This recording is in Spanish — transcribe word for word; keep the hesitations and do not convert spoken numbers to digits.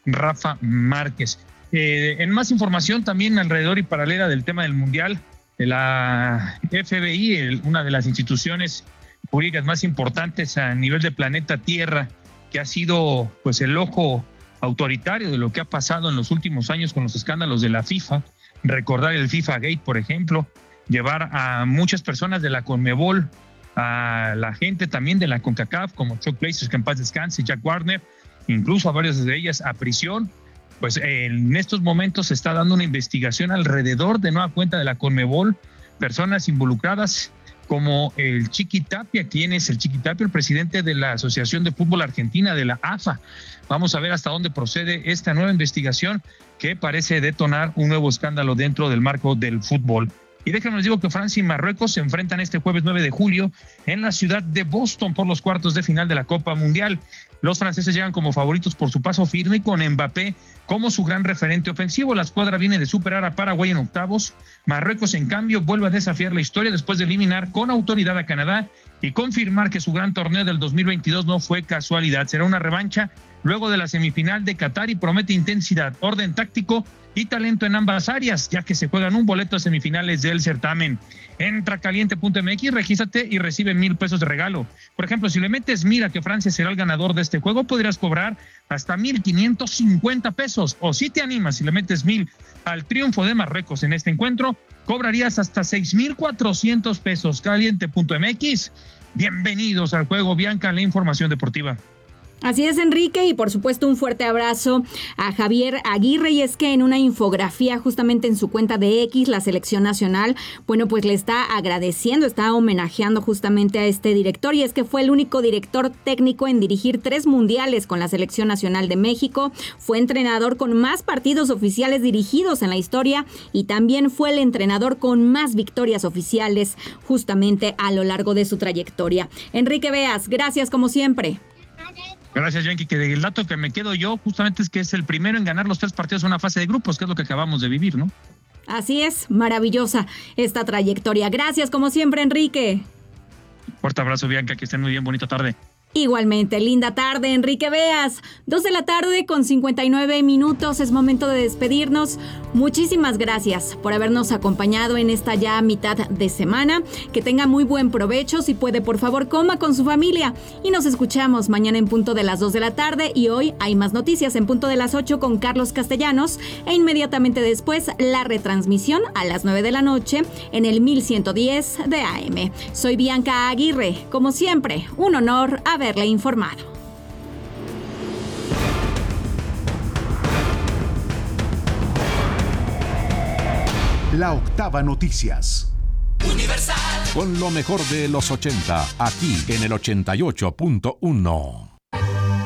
Rafa Márquez. Eh, en más información también alrededor y paralela del tema del Mundial, la F B I, el, una de las instituciones jurídicas más importantes a nivel de planeta Tierra, que ha sido pues el ojo autoritario de lo que ha pasado en los últimos años con los escándalos de la FIFA. Recordar el FIFA Gate, por ejemplo, llevar a muchas personas de la CONMEBOL, a la gente también de la CONCACAF, como Chuck Blazer, que en paz descanse, Jack Warner, incluso a varias de ellas a prisión. Pues en estos momentos se está dando una investigación alrededor de nueva cuenta de la CONMEBOL, personas involucradas como el Chiqui Tapia. ¿Quién es el Chiqui Tapia? El presidente de la Asociación de Fútbol Argentina, de la A F A. Vamos a ver hasta dónde procede esta nueva investigación que parece detonar un nuevo escándalo dentro del marco del fútbol. Y déjenme les digo que Francia y Marruecos se enfrentan este jueves nueve de julio en la ciudad de Boston por los cuartos de final de la Copa Mundial. Los franceses llegan como favoritos por su paso firme con Mbappé como su gran referente ofensivo. La escuadra viene de superar a Paraguay en octavos. Marruecos, en cambio, vuelve a desafiar la historia después de eliminar con autoridad a Canadá y confirmar que su gran torneo del dos mil veintidós no fue casualidad. Será una revancha luego de la semifinal de Qatar y promete intensidad, orden táctico y talento en ambas áreas, ya que se juegan un boleto a semifinales del certamen. Entra caliente punto m x, regístrate y recibe mil pesos de regalo. Por ejemplo, si le metes mira que Francia será el ganador de este juego, podrías cobrar hasta mil quinientos cincuenta pesos. O si te animas, si le metes mil al triunfo de Marruecos en este encuentro, cobrarías hasta seis mil cuatrocientos pesos. Caliente punto m x. Bienvenidos al juego, Bianca, la información deportiva. Así es, Enrique, y por supuesto un fuerte abrazo a Javier Aguirre. Y es que en una infografía justamente en su cuenta de X, la selección nacional, bueno, pues le está agradeciendo, está homenajeando justamente a este director, y es que fue el único director técnico en dirigir tres mundiales con la selección nacional de México, fue entrenador con más partidos oficiales dirigidos en la historia y también fue el entrenador con más victorias oficiales justamente a lo largo de su trayectoria. Enrique Beas, gracias como siempre. Gracias, Yankee, que el dato que me quedo yo justamente es que es el primero en ganar los tres partidos en una fase de grupos, que es lo que acabamos de vivir, ¿no? Así es, maravillosa esta trayectoria. Gracias, como siempre, Enrique. Fuerte abrazo, Bianca, que estén muy bien, bonita tarde. Igualmente, linda tarde, Enrique Beas. Dos de la tarde con cincuenta y nueve minutos, es momento de despedirnos. Muchísimas gracias por habernos acompañado en esta ya mitad de semana. Que tenga muy buen provecho, si puede, por favor, coma con su familia. Y nos escuchamos mañana en punto de las dos de la tarde. Y hoy hay más noticias en punto de las ocho con Carlos Castellanos. E inmediatamente después, la retransmisión a las nueve de la noche en el mil ciento diez de A M. Soy Bianca Aguirre. Como siempre, un honor haberle informado. La Octava Noticias. Universal. Con lo mejor de los ochenta, aquí en el ochenta y ocho punto uno.